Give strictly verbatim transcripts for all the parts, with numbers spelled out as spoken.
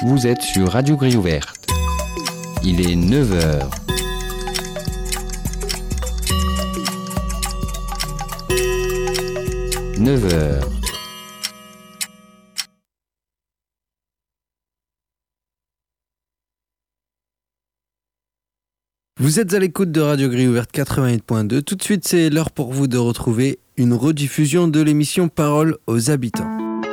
Vous êtes sur Radio Grille Ouverte. Il est neuf heures. neuf heures. Vous êtes à l'écoute de Radio Grille Ouverte quatre-vingt-huit point deux. Tout de suite, c'est l'heure pour vous de retrouver une rediffusion de l'émission Parole aux habitants.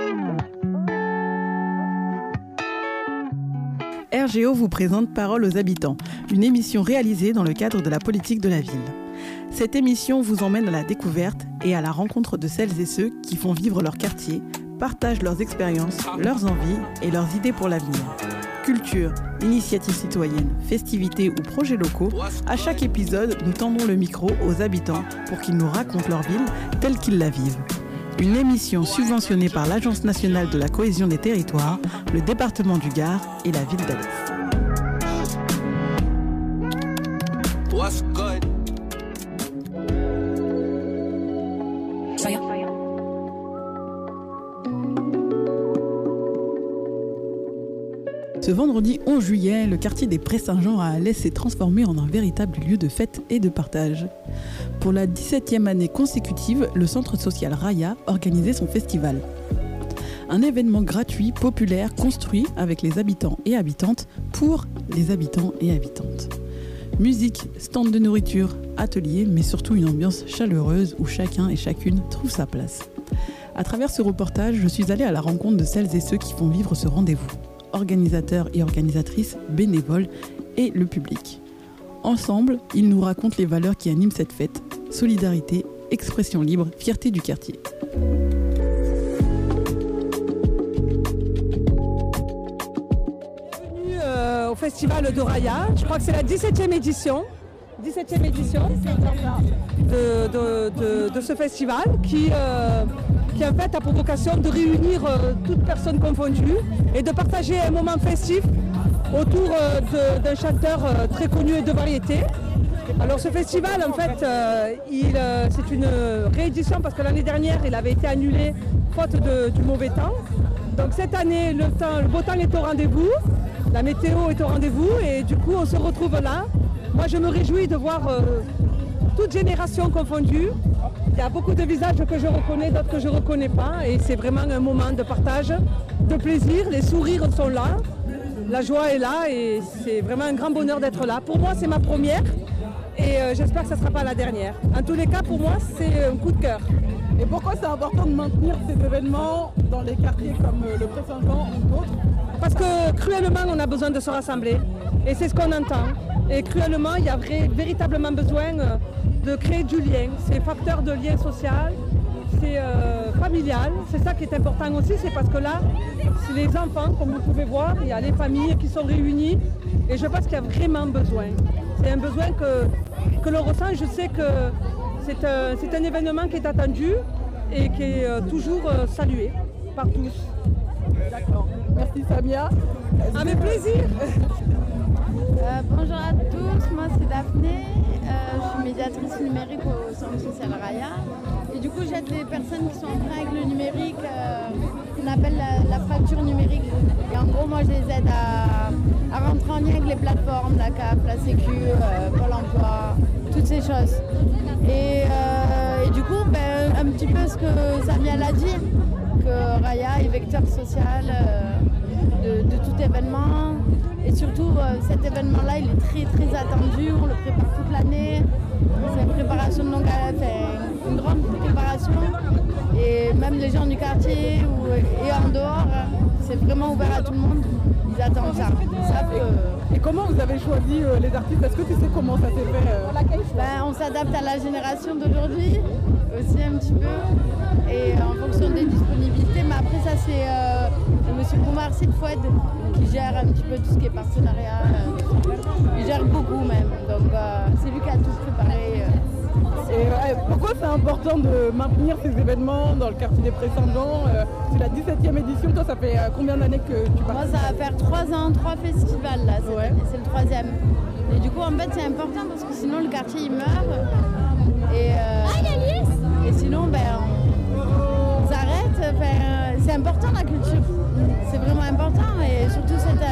R G O vous présente Parole aux habitants, une émission réalisée dans le cadre de la politique de la ville. Cette émission vous emmène à la découverte et à la rencontre de celles et ceux qui font vivre leur quartier, partagent leurs expériences, leurs envies et leurs idées pour l'avenir. Culture, initiatives citoyennes, festivités ou projets locaux, à chaque épisode, nous tendons le micro aux habitants pour qu'ils nous racontent leur ville telle qu'ils la vivent. Une émission subventionnée par l'Agence nationale de la cohésion des territoires, le département du Gard et la ville d'Alès. Ce vendredi onze juillet, le quartier des Prés-Saint-Jean à Alès s'est transformé en un véritable lieu de fête et de partage. Pour la dix-septième année consécutive, le centre social Raya organisait son festival. Un événement gratuit, populaire, construit avec les habitants et habitantes pour les habitants et habitantes. Musique, stand de nourriture, ateliers, mais surtout une ambiance chaleureuse où chacun et chacune trouve sa place. À travers ce reportage, je suis allée à la rencontre de celles et ceux qui font vivre ce rendez-vous. Organisateurs et organisatrices, bénévoles et le public. Ensemble, ils nous racontent les valeurs qui animent cette fête, solidarité, expression libre, fierté du quartier. Bienvenue euh, au festival de Raya, je crois que c'est la dix-septième édition, dix-septième édition de, de, de, de ce festival qui... Euh, qui en fait a pour vocation de réunir euh, toutes personnes confondues et de partager un moment festif autour euh, de, d'un chanteur euh, très connu et de variété. Alors ce festival en fait euh, il, euh, c'est une réédition parce que l'année dernière il avait été annulé faute de, du mauvais temps. Donc cette année le, temps, le beau temps est au rendez-vous, la météo est au rendez-vous et du coup on se retrouve là. Moi je me réjouis de voir euh, toutes générations confondues. Il y a beaucoup de visages que je reconnais, d'autres que je ne reconnais pas et c'est vraiment un moment de partage, de plaisir, les sourires sont là, la joie est là et c'est vraiment un grand bonheur d'être là. Pour moi c'est ma première et euh, j'espère que ce ne sera pas la dernière. En tous les cas pour moi c'est un coup de cœur. Et pourquoi c'est important de maintenir ces événements dans les quartiers comme le Prés-Saint-Jean ou d'autres ? Parce que cruellement on a besoin de se rassembler et c'est ce qu'on entend. Et cruellement il y a vrai, véritablement besoin euh, de créer du lien. C'est facteur de lien social, c'est euh, familial. C'est ça qui est important aussi, c'est parce que là, c'est les enfants, comme vous pouvez voir, il y a les familles qui sont réunies et je pense qu'il y a vraiment besoin. C'est un besoin que, que l'on ressent. Je sais que c'est un, c'est un événement qui est attendu et qui est euh, toujours euh, salué par tous. D'accord. Merci Samia. Avec plaisir. Euh, bonjour à tous, moi c'est Daphné, euh, je suis médiatrice numérique au centre social Raya et du coup j'aide les personnes qui sont en frein avec le numérique, euh, qu'on appelle la, la fracture numérique. Et en gros moi je les aide à, à rentrer en lien avec les plateformes, la C A F, la Sécu, euh, Pôle emploi, toutes ces choses. Et, euh, et du coup ben, un petit peu ce que Samia l'a dit, que Raya est vecteur social euh, de, de tout événement. Et surtout, euh, cet événement-là, il est très très attendu, on le prépare toute l'année. C'est une préparation de longue haleine, enfin, une grande préparation. Et même les gens du quartier ou, et en dehors, c'est vraiment ouvert à tout le monde. Ils attendent ça. Ils savent que... Et comment vous avez choisi euh, les artistes ? Est-ce que tu sais comment ça s'est fait euh... ben, on s'adapte à la génération d'aujourd'hui, aussi un petit peu, et en fonction des disponibilités. Mais après, ça, c'est euh, M. Boumarcy de Foued qui gère un petit peu tout ce qui est partenariat. Euh, il gère beaucoup même, donc euh, c'est lui qui a tout préparé. Euh. Et ouais, pourquoi c'est important de maintenir ces événements dans le quartier des Prés-Saint-Jean ? euh, C'est la dix-septième édition, toi ça fait euh, combien d'années que tu participes ? Moi ça va faire trois ans, trois festivals là, cette ouais. année, c'est le troisième. Et du coup en fait c'est important parce que sinon le quartier il meurt. Et, euh, et sinon ben, on, on s'arrête, enfin, c'est important la culture. C'est vraiment important et surtout cette,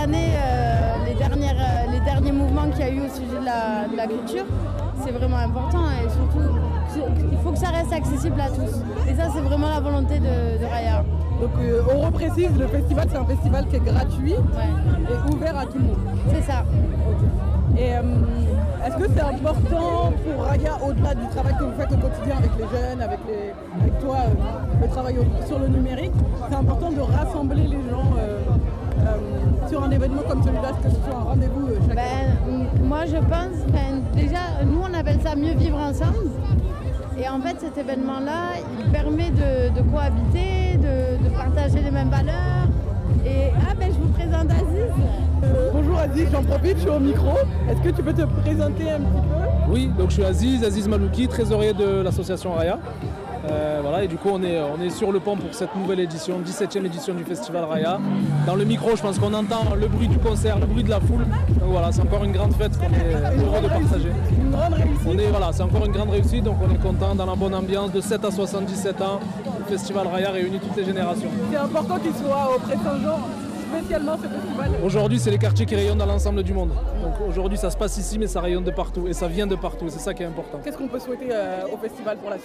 années, euh, les, dernières, euh, les derniers mouvements qu'il y a eu au sujet de la, de la culture, c'est vraiment important et surtout, il faut que ça reste accessible à tous. Et ça, c'est vraiment la volonté de, de Raya. Donc euh, on reprécise, le festival c'est un festival qui est gratuit ouais. et ouvert à tout le monde. C'est ça. Okay. Et euh, est-ce que c'est important pour Raya, au-delà du travail que vous faites au quotidien avec les jeunes, avec, les, avec toi, euh, le travail au, sur le numérique, c'est important de rassembler les gens euh, euh, sur un événement comme celui-là, que ce soit un rendez-vous euh, chaque ben, moi je pense, ben, déjà nous on appelle ça mieux vivre ensemble. Et en fait, cet événement-là, il permet de, de cohabiter, de, de partager les mêmes valeurs. Et ah ben, je vous présente Aziz. Euh, bonjour Aziz, j'en profite, je suis au micro. Est-ce que tu peux te présenter un petit peu ? Oui, donc je suis Aziz, Aziz Malouki, trésorier de l'association Raya. Euh, voilà, et du coup on est, on est sur le pont pour cette nouvelle édition, dix-septième édition du Festival Raya. Dans le micro, je pense qu'on entend le bruit du concert, le bruit de la foule. Donc voilà, c'est encore une grande fête qu'on est heureux de partager. Une grande réussite. On est, voilà, c'est encore une grande réussite, donc on est content, dans la bonne ambiance, de sept à soixante-dix-sept ans. Le Festival Raya réunit toutes les générations. C'est important qu'il soit au Pré-Saint-Jean, spécialement ce festival. Aujourd'hui, c'est les quartiers qui rayonnent dans l'ensemble du monde. Donc aujourd'hui, ça se passe ici, mais ça rayonne de partout, et ça vient de partout, c'est ça qui est important. Qu'est-ce qu'on peut souhaiter euh, au festival pour la suite ?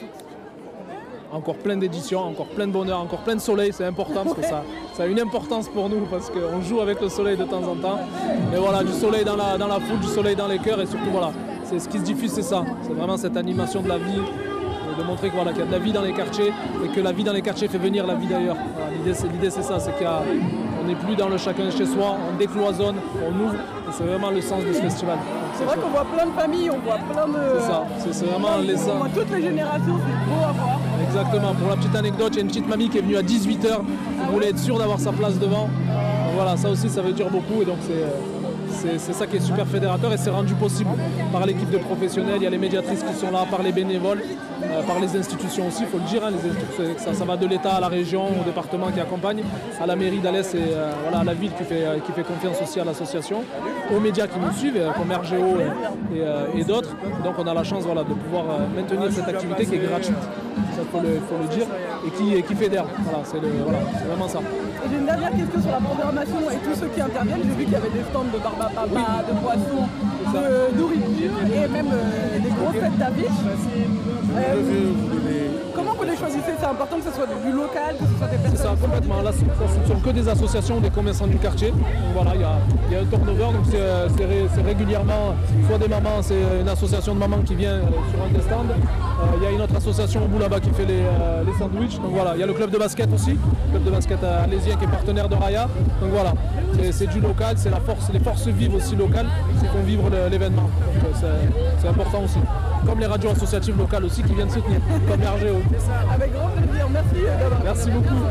Encore plein d'éditions, encore plein de bonheur, encore plein de soleil, c'est important parce que ça, ça a une importance pour nous parce qu'on joue avec le soleil de temps en temps. Et voilà, du soleil dans la, dans la foule, du soleil dans les cœurs et surtout voilà, c'est ce qui se diffuse, c'est ça. C'est vraiment cette animation de la vie, de montrer que, voilà, qu'il y a de la vie dans les quartiers et que la vie dans les quartiers fait venir la vie d'ailleurs. Voilà, l'idée, c'est, l'idée c'est ça, c'est qu'on n'est plus dans le chacun chez soi, on décloisonne, on ouvre et c'est vraiment le sens de ce festival. C'est vrai qu'on voit plein de familles, on voit plein de... C'est ça, c'est, c'est vraiment les On voit toutes les générations, c'est beau à voir. Exactement, pour la petite anecdote, il y a une petite mamie qui est venue à dix-huit heures, qui voulait être sûre d'avoir sa place devant. Donc voilà, ça aussi ça veut dire beaucoup et donc c'est, c'est, c'est ça qui est super fédérateur et c'est rendu possible par l'équipe de professionnels, il y a les médiatrices qui sont là, par les bénévoles, euh, par les institutions aussi, il faut le dire, hein, les institutions, ça, ça va de l'État à la région, au département qui accompagne, à la mairie d'Alès et euh, voilà, à la ville qui fait, qui fait confiance aussi à l'association, aux médias qui nous suivent, euh, comme R G O et, et, euh, et d'autres. Donc on a la chance voilà, de pouvoir euh, maintenir cette activité qui est gratuite. Ça faut le, faut le dire, et qui, et qui fédère. Voilà, c'est, le, voilà, c'est vraiment ça. Et j'ai une dernière question sur la programmation et tous ceux qui interviennent. J'ai vu qu'il y avait des stands de barbe à papa, oui. de boissons, de nourriture et même euh, des grosses fêtes d'affiches. Euh, comment vous les choisissez ? C'est important que ce soit du local, que ce soit des personnes... C'est ça, complètement. Là, ce ne sont que des associations, des commerçants du quartier. Donc voilà, il y a, y a un turnover, donc c'est, c'est, ré, c'est régulièrement, soit des mamans, c'est une association de mamans qui vient euh, sur un des stands. Il euh, y a une autre association au bout là-bas qui fait les, euh, les sandwichs. Donc voilà, il y a le club de basket aussi, le club de basket alésien qui est partenaire de Raya. Donc voilà, c'est, c'est du local, c'est la force, les forces vives aussi locales qui font vivre le, l'événement. Donc euh, c'est, c'est important aussi. Comme les radios associatives locales aussi qui viennent soutenir, comme R G O. Avec grand plaisir, merci d'avoir. Merci beaucoup.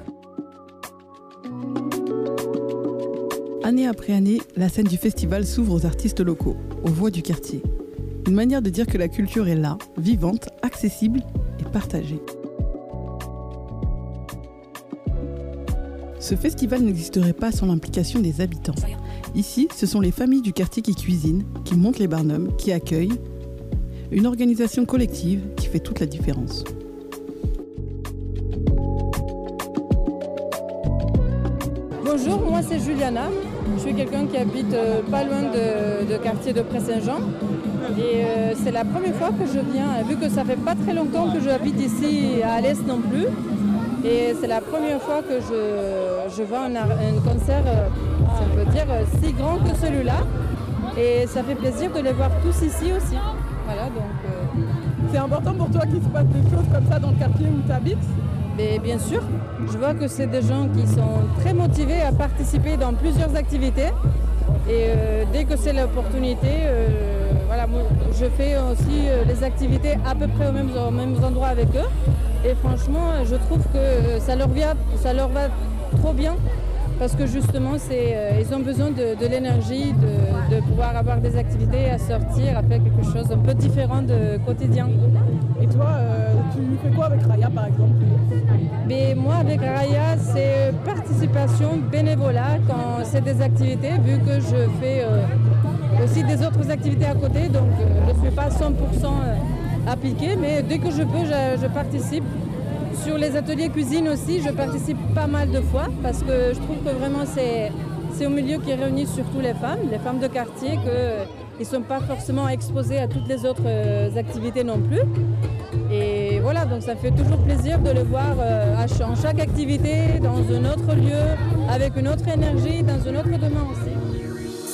Année après année, la scène du festival s'ouvre aux artistes locaux, aux voix du quartier. Une manière de dire que la culture est là, vivante, accessible et partagée. Ce festival n'existerait pas sans l'implication des habitants. Ici, ce sont les familles du quartier qui cuisinent, qui montent les barnums, qui accueillent. Une organisation collective qui fait toute la différence. Bonjour, moi c'est Juliana. Je suis quelqu'un qui habite euh, pas loin de, de quartier de Pré-Saint-Jean. Et euh, c'est la première fois que je viens, vu que ça fait pas très longtemps que j'habite ici à Alès non plus. Et c'est la première fois que je, je vois un, un concert, euh, si on peut dire, si grand que celui-là. Et ça fait plaisir de les voir tous ici aussi. Voilà, donc, euh... c'est important pour toi qu'il se passe des choses comme ça dans le quartier où tu habites ? Mais bien sûr, je vois que c'est des gens qui sont très motivés à participer dans plusieurs activités. Et euh, dès que c'est l'opportunité, euh, voilà, moi, je fais aussi euh, les activités à peu près aux mêmes, aux mêmes endroits avec eux. Et franchement, je trouve que ça leur, vient, ça leur va trop bien. Parce que justement, c'est, euh, ils ont besoin de, de l'énergie, de, de pouvoir avoir des activités, à sortir, à faire quelque chose un peu différent de quotidien. Et toi, euh, tu fais quoi avec Raya par exemple ? Mais moi, avec Raya, c'est participation, bénévolat, quand c'est des activités, vu que je fais euh, aussi des autres activités à côté, donc euh, je ne suis pas cent pour cent appliquée, mais dès que je peux, je, je participe. Sur les ateliers cuisine aussi, je participe pas mal de fois parce que je trouve que vraiment c'est, c'est un milieu qui réunit surtout les femmes, les femmes de quartier, qu'ils ne sont pas forcément exposées à toutes les autres euh, activités non plus. Et voilà, donc ça fait toujours plaisir de les voir euh, à ch- en chaque activité, dans un autre lieu, avec une autre énergie, dans un autre domaine aussi.